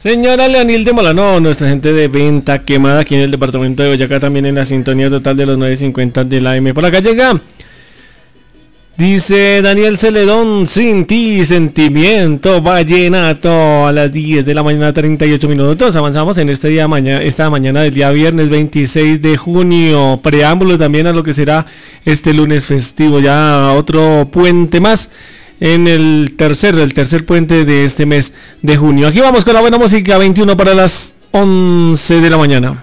Señora Leonil de Molano, nuestra gente de venta quemada aquí en el departamento de Boyacá, también en la sintonía total de los 9:50 de la AM. Por acá llega, dice Daniel Celedón, sin ti, sentimiento vallenato, a las 10 de la mañana, 38 minutos. Avanzamos en este día, esta mañana del día viernes 26 de junio. Preámbulo también a lo que será este lunes festivo, ya otro puente más. En el tercer puente de este mes de junio. Aquí vamos con la buena música, 21 para las 11 de la mañana.